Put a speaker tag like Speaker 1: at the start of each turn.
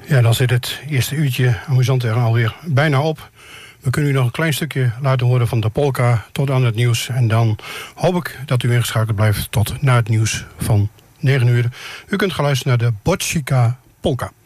Speaker 1: Ja, dan zit het eerste uurtje amusant er alweer bijna op. We kunnen u nog een klein stukje laten horen van de polka tot aan het nieuws. En dan hoop ik dat u ingeschakeld blijft tot na het nieuws van 9 uur. U kunt gaan luisteren naar de Boczika Polka.